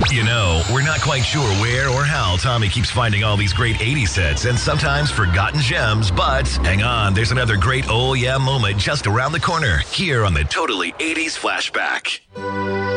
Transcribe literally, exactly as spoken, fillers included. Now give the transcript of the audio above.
You know, we're not quite sure where or how Tommy keeps finding all these great eighties hits and sometimes forgotten gems, but hang on, there's another great oh yeah moment just around the corner here on the Totally eighties Flashback.